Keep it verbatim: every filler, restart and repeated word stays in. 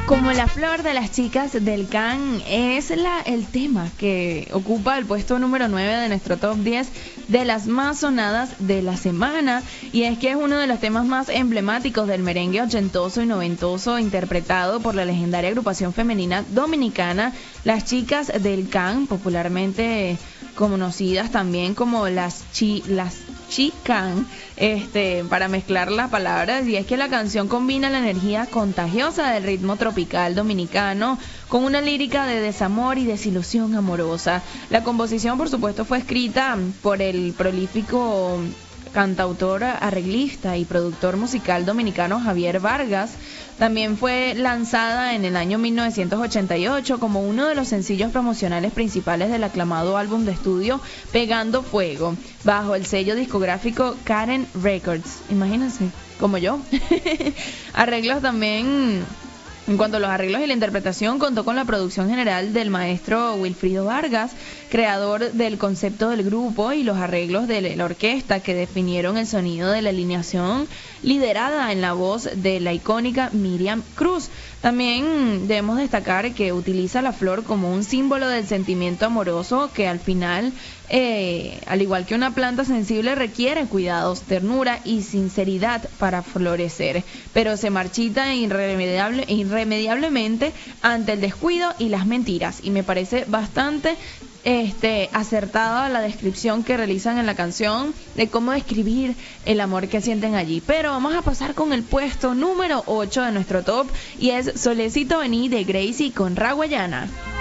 Como la flor de las chicas del Can es la, el tema que ocupa el puesto número nueve de nuestro top diez de las más sonadas de la semana, y es que es uno de los temas más emblemáticos del merengue ochentoso y noventoso interpretado por la legendaria agrupación femenina dominicana Las Chicas del Can, popularmente conocidas también como las chi, las Chican, este, para mezclar las palabras. Y es que la canción combina la energía contagiosa del ritmo tropical dominicano con una lírica de desamor y desilusión amorosa. La composición, por supuesto, fue escrita por el prolífico cantautor, arreglista y productor musical dominicano Javier Vargas. También fue lanzada en el año mil novecientos ochenta y ocho como uno de los sencillos promocionales principales del aclamado álbum de estudio Pegando Fuego, bajo el sello discográfico Karen Records. Imagínense, como yo. Arreglos también. En cuanto a los arreglos y la interpretación, contó con la producción general del maestro Wilfrido Vargas, creador del concepto del grupo, y los arreglos de la orquesta que definieron el sonido de la alineación, liderada en la voz de la icónica Miriam Cruz. También debemos destacar que utiliza la flor como un símbolo del sentimiento amoroso que al final, eh, al igual que una planta sensible, requiere cuidados, ternura y sinceridad para florecer, pero se marchita irremediable, irremediablemente ante el descuido y las mentiras. Y me parece bastante Este, acertada la descripción que realizan en la canción de cómo describir el amor que sienten allí. Pero vamos a pasar con el puesto número ocho de nuestro top, y es Solecito Vení de Gracie con Raguayana.